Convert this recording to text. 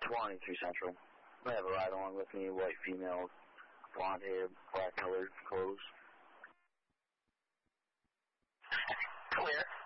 23 Central. I have a ride along with me, white female, blonde hair, black colored clothes. Clear.